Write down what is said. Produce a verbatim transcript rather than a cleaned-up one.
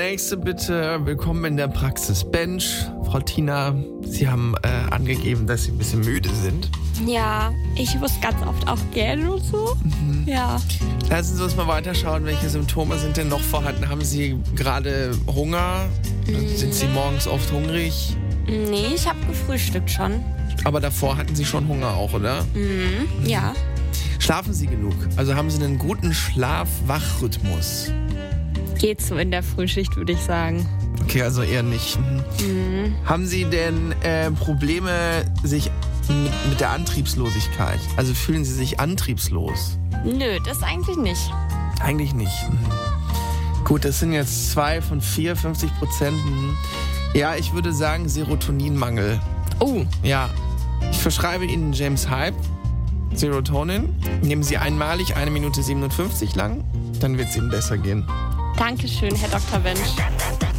nächste bitte. Willkommen in der Praxis Bench. Frau Tina, Sie haben äh, angegeben, dass Sie ein bisschen müde sind. Ja, ich muss ganz oft auch gähnen und so. Mhm. Ja. Lassen Sie uns mal weiterschauen, welche Symptome sind denn noch vorhanden? Haben Sie gerade Hunger? Mhm. Sind Sie morgens oft hungrig? Nee, ich habe gefrühstückt schon. Aber davor hatten Sie schon Hunger auch, oder? Mhm, ja. Schlafen Sie genug? Also haben Sie einen guten Schlaf-Wach-Rhythmus? Geht so in der Frühschicht, würde ich sagen. Okay, also eher nicht. Mhm. Haben Sie denn äh, Probleme sich mit, mit der Antriebslosigkeit? Also fühlen Sie sich antriebslos? Nö, das eigentlich nicht. Eigentlich nicht. Mhm. Gut, das sind jetzt zwei von vier, fünfzig Prozent. Mhm. Ja, ich würde sagen Serotoninmangel. Oh. Ja, ich verschreibe Ihnen James Hype, Serotonin. Nehmen Sie einmalig eine Minute siebenundfünfzig lang, dann wird es Ihnen besser gehen. Dankeschön, Herr Doktor Bench.